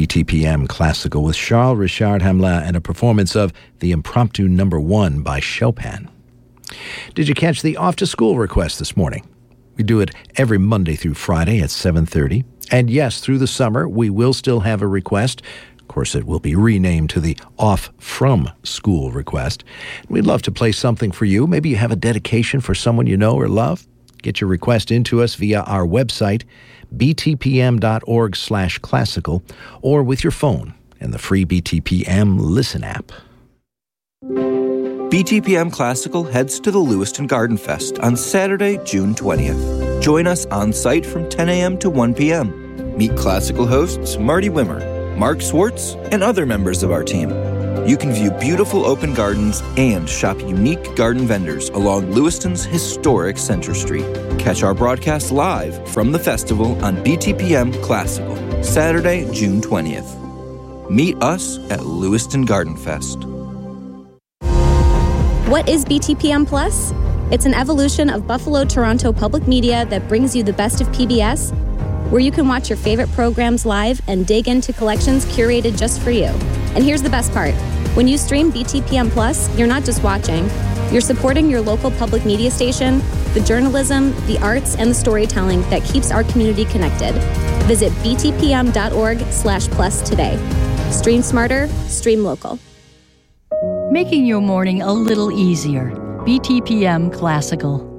BTPM Classical with Charles Richard Hamelin and a performance of the Impromptu No. 1 by Chopin. Did you catch the Off to School request this morning? We do it every Monday through Friday at 7:30. And yes, through the summer, we will still have a request. Of course, it will be renamed to the Off From School request. We'd love to play something for you. Maybe you have a dedication for someone you know or love. Get your request into us via our website, btpm.org/classical, or with your phone and the free BTPM Listen app. BTPM Classical heads to the Lewiston Garden Fest on Saturday, June 20th. Join us on site from 10 a.m. to 1 p.m. Meet classical hosts Marty Wimmer, Mark Swartz, and other members of our team. You can view beautiful open gardens and shop unique garden vendors along Lewiston's historic Center Street. Catch our broadcast live from the festival on BTPM Classical, Saturday, June 20th. Meet us at Lewiston Garden Fest. What is BTPM Plus? It's an evolution of Buffalo-Toronto public media that brings you the best of PBS, where you can watch your favorite programs live and dig into collections curated just for you. And here's the best part. When you stream BTPM Plus, you're not just watching. You're supporting your local public media station, the journalism, the arts, and the storytelling that keeps our community connected. Visit btpm.org/plus today. Stream smarter, stream local. Making your morning a little easier. BTPM Classical.